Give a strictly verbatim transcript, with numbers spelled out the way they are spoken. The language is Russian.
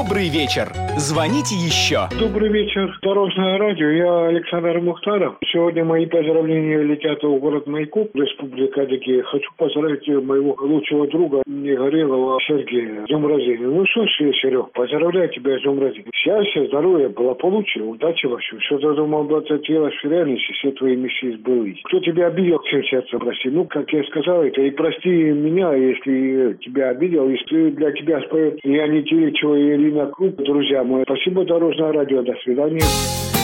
добрый вечер. Звоните еще. Добрый вечер, Дорожное радио. Я Александр Мухтаров. Сегодня мои поздравления летят в город Майкоп, Республика Адыгея. Хочу поздравить моего лучшего друга Негорелова Сергея с днем рождения. Ну что ж, Серег, поздравляю тебя с днем рождения. Счастья, здоровья, благополучия, удачи во всем. Все ты думал, это делаешь в реальности, все твои миссии сбылись. Кто тебя обидел, всем сердцем прости. Ну, как я сказал, это и прости меня, если тебя обидел, если для тебя споет Леонид Ильич и Ирина Круг. Друзья мои, спасибо, Дорожное радио. До свидания.